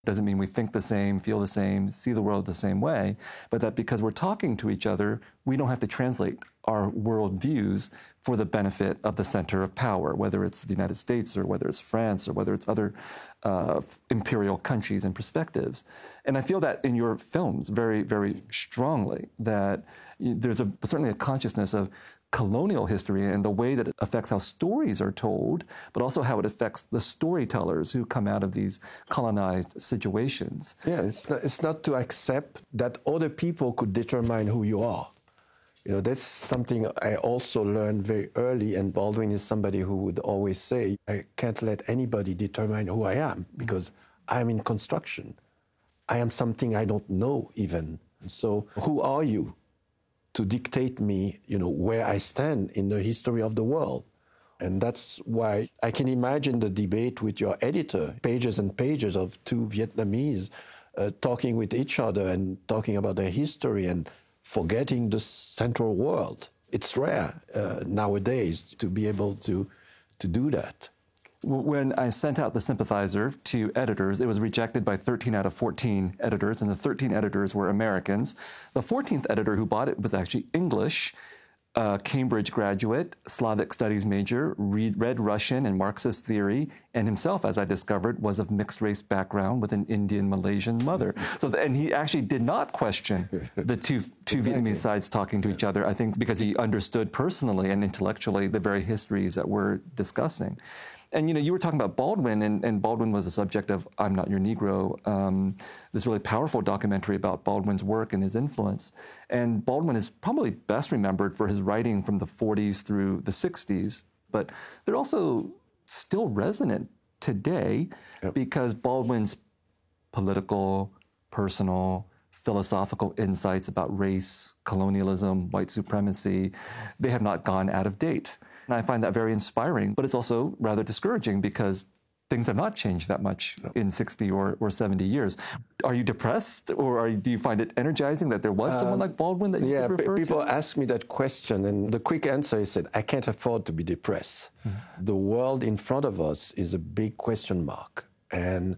Doesn't mean we think the same, feel the same, see the world the same way, but that because we're talking to each other, we don't have to translate our worldviews for the benefit of the center of power, whether it's the United States or whether it's France or whether it's other imperial countries and perspectives. And I feel that in your films very, very strongly, that there's certainly a consciousness of colonial history and the way that it affects how stories are told, but also how it affects the storytellers who come out of these colonized situations. Yeah, it's not to accept that other people could determine who you are. You know, that's something I also learned very early, and Baldwin is somebody who would always say, I can't let anybody determine who I am, because I'm in construction. I am something I don't know even. So who are you to dictate me, you know, where I stand in the history of the world? And that's why I can imagine the debate with your editor, pages and pages of two Vietnamese talking with each other and talking about their history and forgetting the Central world. It's rare nowadays to be able to do that. When I sent out The Sympathizer to editors, it was rejected by 13 out of 14 editors, and the 13 editors were Americans. The 14th editor who bought it was actually English, Cambridge graduate, Slavic studies major, read Russian and Marxist theory, and himself, as I discovered, was of mixed race background with an Indian Malaysian mother. And he actually did not question the two exactly. Vietnamese sides talking to each other, I think because he understood personally and intellectually the very histories that we're discussing. And, you know, you were talking about Baldwin, and Baldwin was the subject of I'm Not Your Negro, this really powerful documentary about Baldwin's work and his influence. And Baldwin is probably best remembered for his writing from the 40s through the 60s, but they're also still resonant today because Baldwin's political, personal, philosophical insights about race, colonialism, white supremacy, they have not gone out of date. And I find that very inspiring, but it's also rather discouraging because things have not changed that much in 60 or 70 years. Are you depressed, or do you find it energizing that there was someone like Baldwin that you could refer to? People ask me that question, and the quick answer is that I can't afford to be depressed. Mm-hmm. The world in front of us is a big question mark. And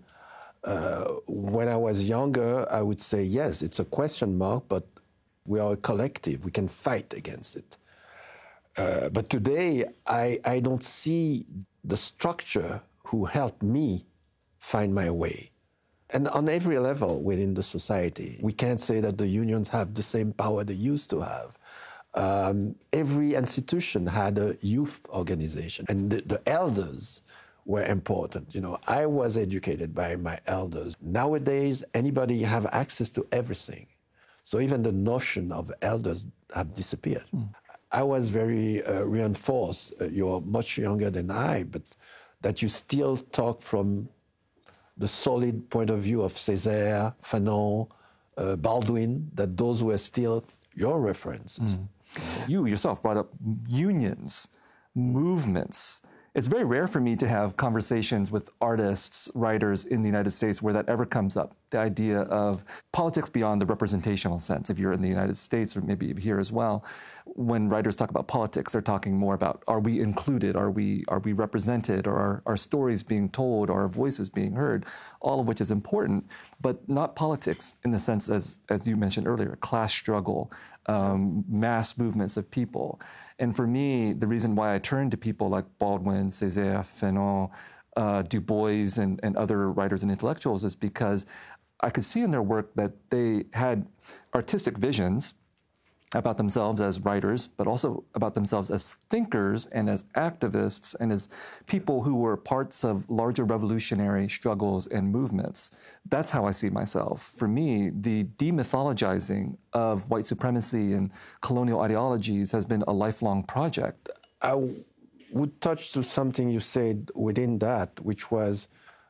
when I was younger, I would say, yes, it's a question mark, but we are a collective. We can fight against it. But today, I don't see the structure who helped me find my way. And on every level within the society, we can't say that the unions have the same power they used to have. Every institution had a youth organization, and the elders were important. You know, I was educated by my elders. Nowadays, anybody have access to everything. So even the notion of elders have disappeared. I was very reinforced. You're much younger than I, but that you still talk from the solid point of view of Césaire, Fanon, Baldwin, that those were still your references. You yourself brought up unions, movements. It's very rare for me to have conversations with artists, writers in the United States where that ever comes up, the idea of politics beyond the representational sense. If you're in the United States or maybe here as well, when writers talk about politics, they're talking more about, are we included, are we represented, or are our stories being told, or our voices being heard, all of which is important, but not politics in the sense, as you mentioned earlier, class struggle, mass movements of people. And for me, the reason why I turned to people like Baldwin, Césaire, Fanon, Du Bois, and other writers and intellectuals is because I could see in their work that they had artistic visions about themselves as writers, but also about themselves as thinkers and as activists and as people who were parts of larger revolutionary struggles and movements. That's how I see myself. For me, the demythologizing of white supremacy and colonial ideologies has been a lifelong project. I would touch to something you said within that, which was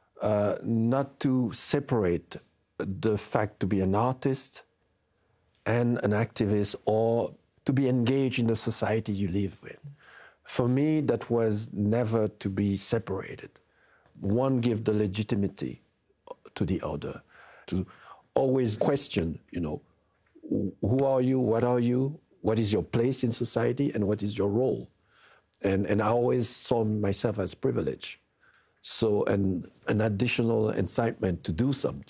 not to separate the fact to be an artist and an activist, or to be engaged in the society you live with. For me, that was never to be separated. One gives the legitimacy to the other, to always question, you know, who are you, what is your place in society, and what is your role? And I always saw myself as privileged. So an additional incitement to do something.